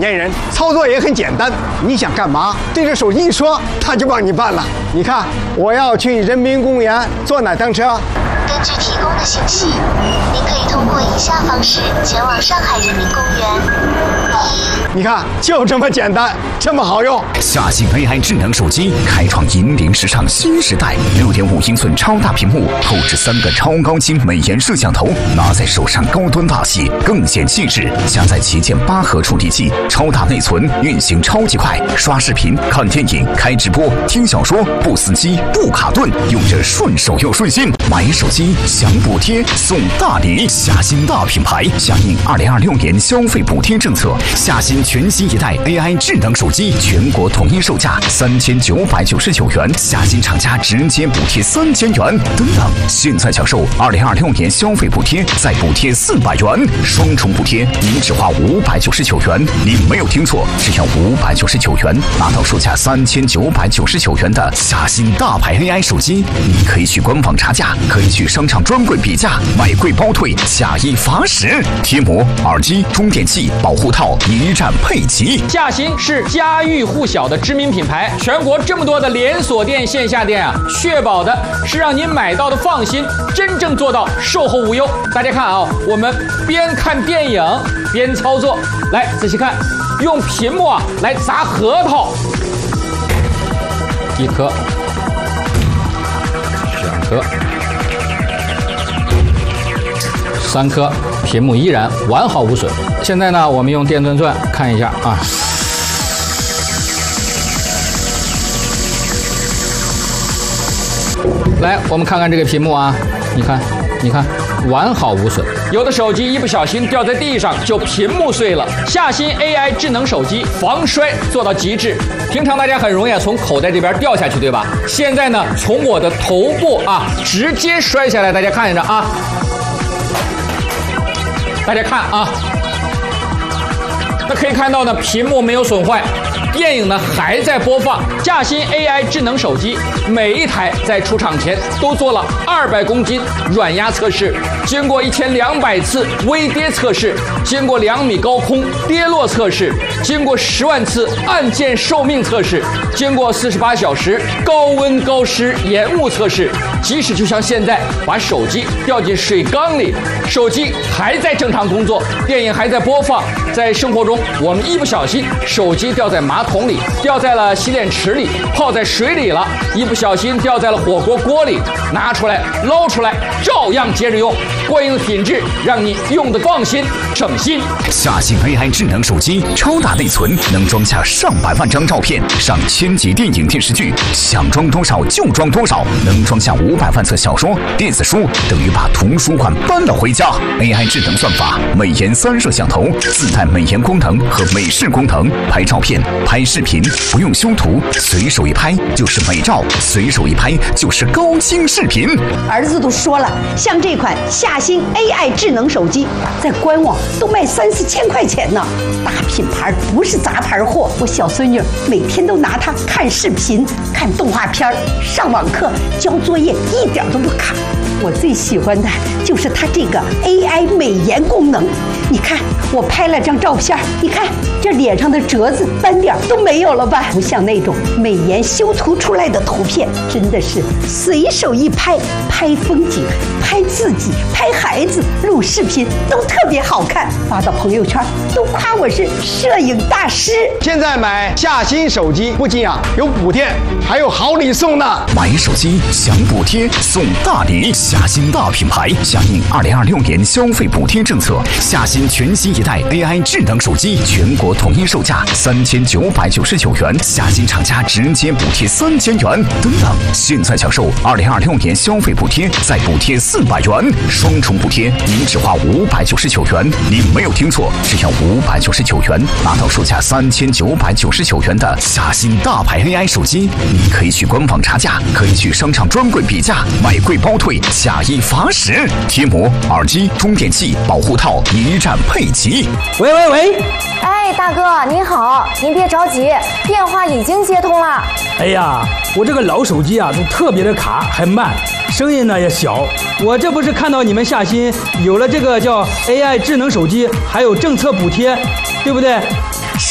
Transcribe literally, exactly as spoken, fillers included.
年人，操作也很简单。你想干嘛，对着手机一说，它就帮你办了。你看，我要去人民公园坐哪趟车？ 根据提供的信息，您可以通过以下方式前往上海人民公园。一， 你看，就这么简单，这么好用。 夏信 A I 智能手机开创引领时尚新时代，六点五英寸超大屏幕，后置三个超高清美颜摄像头，拿在手上高端大气，更显气质。加载旗舰八核处理器，超大内存，运行超级快，刷视频、看电影、开直播、听小说，不死机、不卡顿，用着顺手又顺心。买手机享补贴送大礼，夏信大品牌响应二零二六年消费补贴政策，夏信全新一代 A I 智能手机全国统一售价三千九百九十九元，夏信厂家直接补贴三千元。等等，现在享受二零二六年消费补贴，再补贴四百元，双重补贴，您只花五百九十九元。您没有听错，只要五百九十九元，拿到售价三千九百九十九元的夏信大牌 A I 手机。你可以去官网查价，可以去商场专柜比价，买贵包退，下一罚十。贴膜、耳机、充电器、保护套一站配齐。 夏信是家喻户晓的知名品牌，全国这么多的连锁店、线下店啊，确保的是让您买到的放心，真正做到售后无忧。大家看啊，我们边看电影边操作，来仔细看，用屏幕啊来砸核桃，一颗、两颗、三颗，屏幕依然完好无损。现在呢，我们用电钻钻看一下啊。来，我们看看这个屏幕啊，你看，你看，完好无损。有的手机一不小心掉在地上，就屏幕碎了。夏信 A I 智能手机防摔做到极致。平常大家很容易啊从口袋这边掉下去，对吧？现在呢，从我的头部啊直接摔下来，大家看着啊，大家看啊，那可以看到呢，屏幕没有损坏。电影呢还在播放。夏信 A I 智能手机每一台在出厂前都做了二百公斤软压测试，经过一千两百次微跌测试，经过两米高空跌落测试，经过十万次按键寿命测试，经过四十八小时高温高湿延误测试。即使就像现在把手机掉进水缸里，手机还在正常工作，电影还在播放。在生活中，我们一不小心手机掉在马桶里，掉在了洗脸池里，泡在水里了，一不小心掉在了火锅锅里，拿出来捞出来，照样接着用，过硬的品质让你用的放心省心。 夏信 A I 智能手机超大内存，能装下上百万张照片，上千集电影电视剧，想装多少就装多少，能装下五百万册小说电子书，等于把图书馆搬了回家。 A I 智能算法，美颜三摄像头，自带美颜功能和美视功能，拍照片拍视频不用修图，随手一拍就是美照，随手一拍就是高清视频。 儿子都说了，像这款夏信 A I 智能手机，在官网都卖三四千块钱呢，大品牌不是杂牌货。我小孙女每天都拿它看视频、看动画片、上网课、交作业，一点都不卡。我最喜欢的就是它这个 A I 美颜功能。你看，我拍了张照片，你看这脸上的褶子斑点都没有了吧？不像那种美颜修图出来的图片，真的是随手一拍，拍风景、拍自己、拍孩子、录视频都特别好看，发到朋友圈都夸我是摄影大师。 现在买夏信手机不仅啊有补贴，还有好礼送呢。 买手机享补贴送大礼，夏信大品牌响应二零二六年消费补贴政策，夏信全新一代 A I 智能手机全国统一售价三千九百九十九元，夏信厂家直接补贴三千元。等等，现在享受二零二六年消费补贴，再补贴四百元，双重补贴，您只花五百九十九元。您没有听错，只要五百九十九元，拿到售价三千九百九十九元的夏信大牌 A I 手机。你可以去官网查价，可以去商场专柜比价，买贵包退，下一罚十。贴膜、耳机、充电器、保护套一站配齐。 喂喂喂！ 哎，大哥您好，您别着急，电话已经接通了。 哎呀，我这个老手机啊，都特别的卡，还慢，声音呢也小。我这不是看到你们夏信有了这个叫 A I 智能手机，还有政策补贴，对不对？